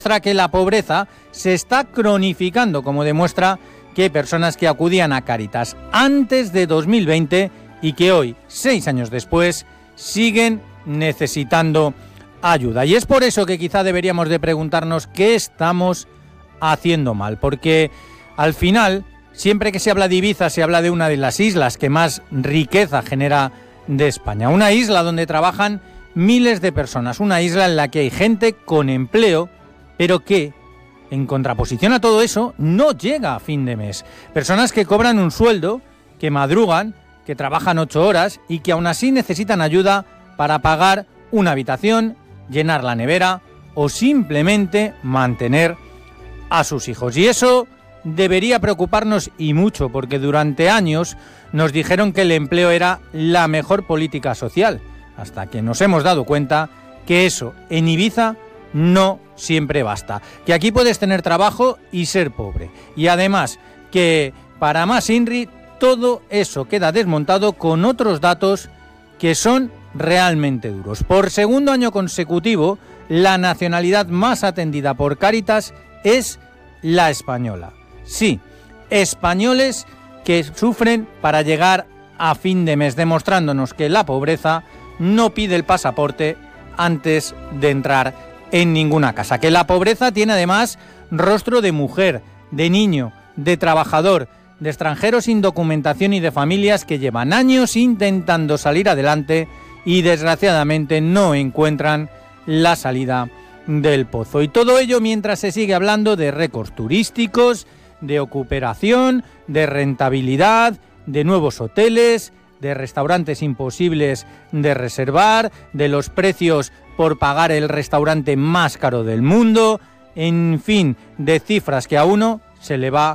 que la pobreza se está cronificando, como demuestra que hay personas que acudían a Cáritas antes de 2020 y que hoy, 6 años después, siguen necesitando ayuda. Y es por eso que quizá deberíamos de preguntarnos qué estamos haciendo mal, porque al final, siempre que se habla de Ibiza, se habla de una de las islas que más riqueza genera de España. Una isla donde trabajan miles de personas, una isla en la que hay gente con empleo, pero que, en contraposición a todo eso, no llega a fin de mes. Personas que cobran un sueldo, que madrugan, que trabajan 8 horas y que aún así necesitan ayuda para pagar una habitación, llenar la nevera o simplemente mantener a sus hijos. Y eso debería preocuparnos y mucho, porque durante años nos dijeron que el empleo era la mejor política social, hasta que nos hemos dado cuenta que eso en Ibiza no siempre basta, que aquí puedes tener trabajo y ser pobre, y además que para más INRI todo eso queda desmontado con otros datos que son realmente duros. Por segundo año consecutivo, la nacionalidad más atendida por Cáritas es la española. Sí, españoles que sufren para llegar a fin de mes, demostrándonos que la pobreza no pide el pasaporte antes de entrar en ninguna casa, que la pobreza tiene además rostro de mujer, de niño, de trabajador, de extranjeros sin documentación y de familias que llevan años intentando salir adelante y desgraciadamente no encuentran la salida del pozo. Y todo ello mientras se sigue hablando de récords turísticos, de recuperación, de rentabilidad, de nuevos hoteles, de restaurantes imposibles de reservar, de los precios por pagar el restaurante más caro del mundo, en fin, de cifras que a uno se le va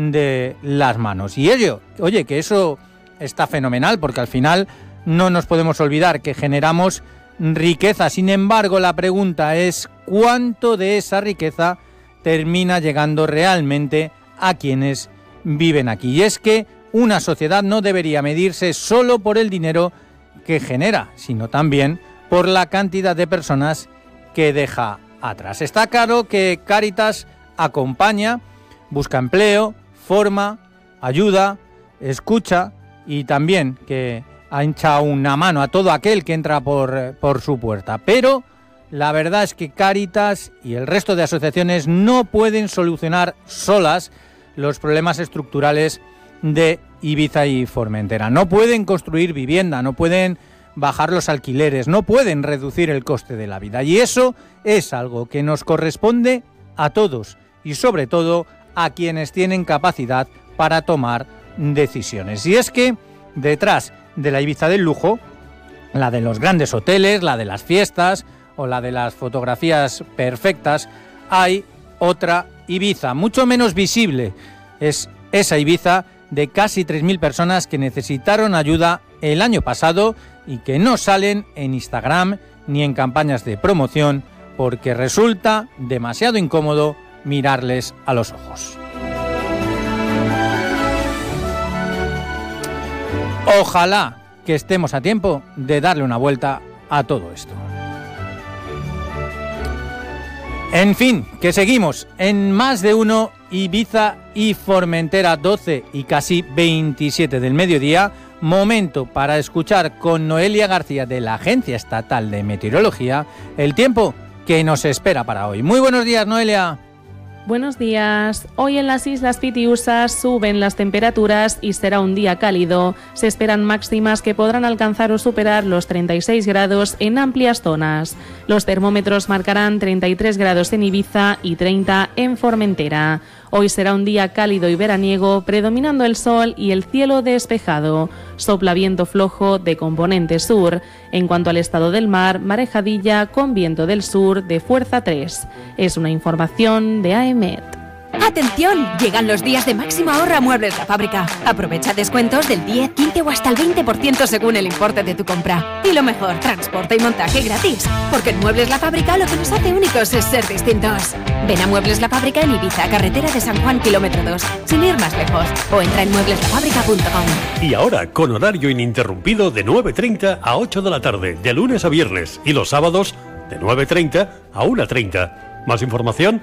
de las manos. Y ello, oye, que eso está fenomenal, porque al final no nos podemos olvidar que generamos riqueza. Sin embargo, la pregunta es ¿cuánto de esa riqueza termina llegando realmente a quienes viven aquí? Y es que una sociedad no debería medirse solo por el dinero que genera, sino también por la cantidad de personas que deja atrás. Está claro que Cáritas acompaña, busca empleo, forma, ayuda, escucha y también que hincha una mano a todo aquel que entra por su puerta. Pero la verdad es que Cáritas y el resto de asociaciones no pueden solucionar solas los problemas estructurales de Ibiza y Formentera. No pueden construir vivienda, no pueden bajar los alquileres, no pueden reducir el coste de la vida. Y eso es algo que nos corresponde a todos y sobre todo a quienes tienen capacidad para tomar decisiones. Y es que detrás de la Ibiza del lujo, la de los grandes hoteles, la de las fiestas o la de las fotografías perfectas, hay otra Ibiza, mucho menos visible. Es esa Ibiza de casi 3.000 personas que necesitaron ayuda el año pasado y que no salen en Instagram ni en campañas de promoción porque resulta demasiado incómodo mirarles a los ojos. Ojalá que estemos a tiempo de darle una vuelta a todo esto. En fin, que seguimos en Más de Uno, Ibiza y Formentera, 12 y casi 27 del mediodía. Momento para escuchar con Noelia García de la Agencia Estatal de Meteorología el tiempo que nos espera para hoy. Muy buenos días, Noelia. Buenos días. Hoy en las Islas Pitiusas suben las temperaturas y será un día cálido. Se esperan máximas que podrán alcanzar o superar los 36 grados en amplias zonas. Los termómetros marcarán 33 grados en Ibiza y 30 en Formentera. Hoy será un día cálido y veraniego, predominando el sol y el cielo despejado. Sopla viento flojo de componente sur. En cuanto al estado del mar, marejadilla con viento del sur de fuerza 3. Es una información de AEMET. ¡Atención! Llegan los días de máximo ahorro a Muebles La Fábrica. Aprovecha descuentos del 10, 15 o hasta el 20% según el importe de tu compra. Y lo mejor, transporte y montaje gratis. Porque en Muebles La Fábrica lo que nos hace únicos es ser distintos. Ven a Muebles La Fábrica en Ibiza, carretera de San Juan, kilómetro 2, sin ir más lejos. O entra en muebleslafábrica.com. Y ahora, con horario ininterrumpido de 9:30 a 8 de la tarde, de lunes a viernes. Y los sábados, de 9:30 a 1:30. Más información